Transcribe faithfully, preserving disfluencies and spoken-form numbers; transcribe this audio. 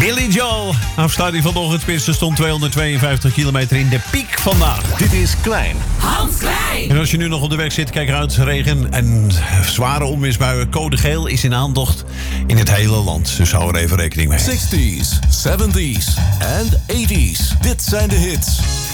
Billy Joel. Afsluiting van de ochtendspits. Er stond tweehonderdtweeënvijftig kilometer in de piek vandaag. Dit is Klein. Hans Klein. En als je nu nog op de weg zit, kijk eruit. Regen en zware onweersbuien. Code geel is in aantocht in het hele land. Dus hou er even rekening mee. zestig's, zeventig's en tachtig's. Dit zijn de hits.